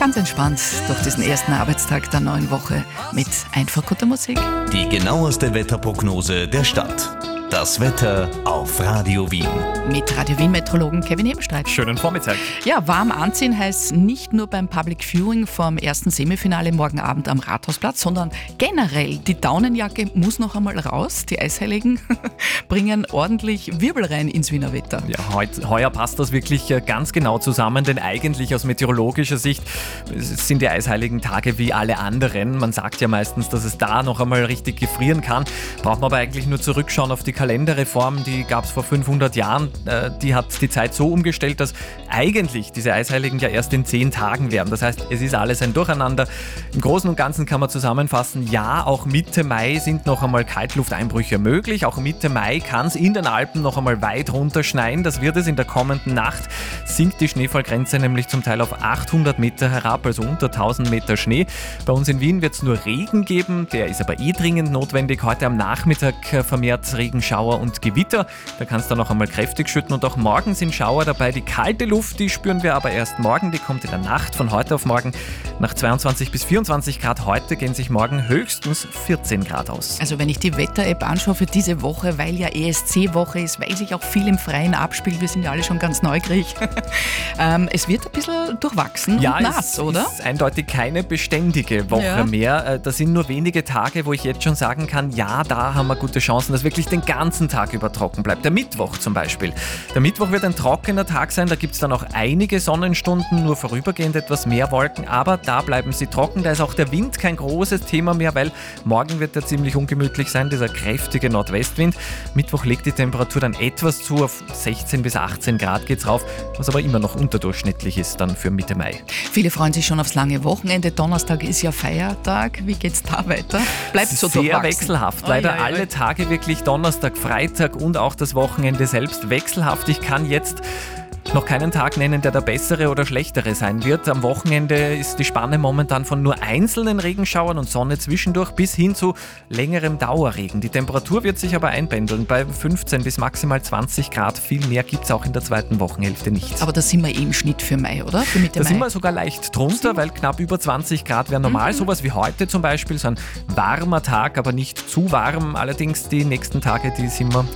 ganz entspannt durch diesen ersten Arbeitstag der neuen Woche mit einfach guter Musik. Die genaueste Wetterprognose der Stadt. Das Wetter auf Radio Wien. Mit Radio Wien-Meteorologen Kevin Ebenstreit. Schönen Vormittag. Ja, warm anziehen heißt nicht nur beim Public Viewing vom ersten Semifinale morgen Abend am Rathausplatz, sondern generell. Die Daunenjacke muss noch einmal raus. Die Eisheiligen bringen ordentlich Wirbel rein ins Wiener Wetter. Ja, heuer passt das wirklich ganz genau zusammen, denn eigentlich aus meteorologischer Sicht sind die eisheiligen Tage wie alle anderen. Man sagt ja meistens, dass es da noch einmal richtig gefrieren kann. Braucht man aber eigentlich nur zurückschauen auf die Kalenderreform, die gab es vor 500 Jahren. Die hat die Zeit so umgestellt, dass eigentlich diese Eisheiligen ja erst in 10 Tagen werden. Das heißt, es ist alles ein Durcheinander. Im Großen und Ganzen kann man zusammenfassen, ja, auch Mitte Mai sind noch einmal Kaltlufteinbrüche möglich. Auch Mitte Mai kann es in den Alpen noch einmal weit runter schneien. Das wird es in der kommenden Nacht. Sinkt die Schneefallgrenze nämlich zum Teil auf 800 Meter herab, also unter 1000 Meter Schnee. Bei uns in Wien wird es nur Regen geben, der ist aber dringend notwendig. Heute am Nachmittag vermehrt Regenschauer und Gewitter. Da kann es dann noch einmal kräftig schütten und auch morgen sind Schauer dabei. Die kalte Luft, die spüren wir aber erst morgen. Die kommt in der Nacht von heute auf morgen nach 22 bis 24 Grad. Heute gehen sich morgen höchstens 14 Grad aus. Also wenn ich die Wetter-App anschaue für diese Woche, weil ja ESC-Woche ist, weil sich auch viel im Freien abspielt, wir sind ja alle schon ganz neugierig. Es wird ein bisschen durchwachsen und nass, oder? Ja, es ist eindeutig keine beständige Woche mehr. Das sind nur wenige Tage, wo ich jetzt schon sagen kann, ja, da haben wir gute Chancen, dass wirklich den ganzen Tag über trocken bleibt. Der Mittwoch zum Beispiel. Der Mittwoch wird ein trockener Tag sein, da gibt es dann auch einige Sonnenstunden, nur vorübergehend etwas mehr Wolken, aber da bleiben sie trocken. Da ist auch der Wind kein großes Thema mehr, weil morgen wird er ziemlich ungemütlich sein, dieser kräftige Nordwestwind. Mittwoch legt die Temperatur dann etwas zu, auf 16 bis 18 Grad geht's rauf, was aber immer noch unterdurchschnittlich ist dann für Mitte Mai. Viele freuen sich schon aufs lange Wochenende. Donnerstag ist ja Feiertag. Wie geht's da weiter? Bleibt so sehr durchwachsen? Wechselhaft. Leider alle Tage wirklich Donnerstag, Freitag und auch das Wochenende selbst wechselhaft. Ich kann jetzt noch keinen Tag nennen, der bessere oder schlechtere sein wird. Am Wochenende ist die Spanne momentan von nur einzelnen Regenschauern und Sonne zwischendurch bis hin zu längerem Dauerregen. Die Temperatur wird sich aber einpendeln bei 15 bis maximal 20 Grad. Viel mehr gibt es auch in der zweiten Wochenhälfte nicht. Aber da sind wir im Schnitt für Mai, oder? Für Mitte Mai. Da sind wir sogar leicht drunter, weil knapp über 20 Grad wäre normal. Sowas wie heute zum Beispiel, so ein warmer Tag, aber nicht zu warm. Allerdings die nächsten Tage, die sind wir